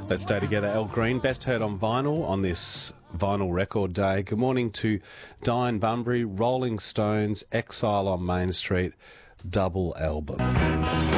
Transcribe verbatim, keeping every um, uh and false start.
Let's stay together, Al Green. Best heard on vinyl on this vinyl record day. Good morning to Diane Bunbury, Rolling Stones, Exile on Main Street, double album.